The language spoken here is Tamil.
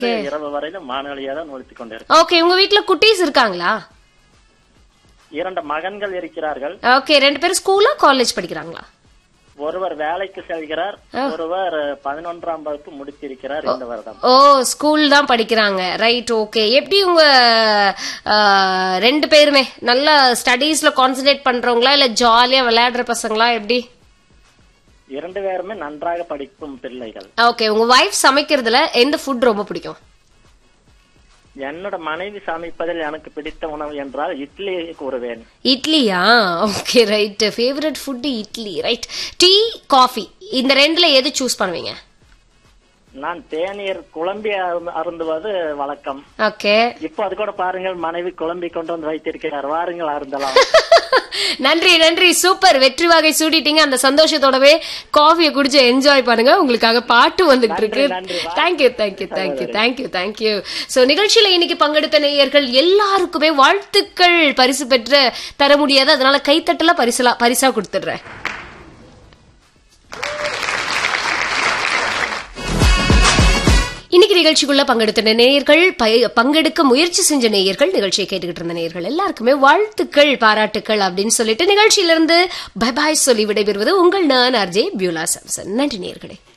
இரவு வரையிலும் வானொலியா தான் ஒழித்துக் கொண்டிருக்கேன். ஓகே, உங்க வீட்ல குட்டீஸ் இருக்காங்களா? 2 மகன்கள் இருக்கிறார்கள். ஓகே, 2 பேரும் ஸ்கூலா காலேஜ் படிக்கிறாங்களா? ஒருவர் வேலைக்கு செல்கிறார், ஒருவர் 11ஆம் வகுப்பு முடித்திருக்கிறார் இந்த வருடம். ஓ, ஸ்கூல் தான் படிக்கிறாங்க. Right, okay. எப்படி உங்க 2 பேருமே நல்லா ஸ்டடீஸ்ல கான்சென்ட்ரேட் பண்றவங்களா இல்ல ஜாலியா விளையாடுற பசங்களா எப்படி? 2 பேருமே நன்றாக படிக்கும் பிள்ளைகள். ஓகே, உங்க வைஃப் சமைக்கிறதுல எந்த ஃபுட் ரொம்ப பிடிக்கும்? என்னோட மனைவி சமைப்பதில் எனக்கு பிடித்த உணவு என்றால் இட்லி கூறுவேன். இட்லியா? Okay, right. Favourite food idli. Right. Tea, coffee இந்த 2ல எது சூஸ் பண்ணுவீங்க? நான் தேநீர் குழம்பி அருந்துவது வழக்கம். ஓகே. இப்போ அது கூட பாருங்கள், மனைவி குழம்பி கொண்டு வந்து வைத்திருக்கிறார், வாருங்கள் அருந்தலாம். நன்றி நன்றி, சூப்பர். வெற்றி வாகை சூடிட்டீங்க. அந்த சந்தோஷத்தோடவே காஃபியை குடிச்சு என்ஜாய் பண்ணுங்க. உங்களுக்காக பாட்டு வந்துட்டு இருக்கு. Thank you thank you thank you thank you thank you. So நிகழ்ச்சியில இன்னைக்கு பங்கெடுத்த நேயர்கள் எல்லாருக்குமே வாழ்த்துக்கள். பரிசு பெற்ற தர முடியாது, அதனால கைத்தட்டல பரிசா கொடுத்துடுறேன். இன்னைக்கு நிகழ்ச்சிக்குள்ள பங்கெடுத்த நேயர்கள், பங்கெடுக்க முயற்சி செஞ்ச நேயர்கள், நிகழ்ச்சியை கேட்டுக்கிட்டு இருந்த நேயர்கள் எல்லாருக்குமே வாழ்த்துக்கள், பாராட்டுக்கள் அப்படின்னு சொல்லிட்டு நிகழ்ச்சியிலிருந்து பை பாய் சொல்லி விடைபெறுவது உங்கள் நான் ஆர்ஜே பியூலா சாம்சன். நன்றி நேயர்களே.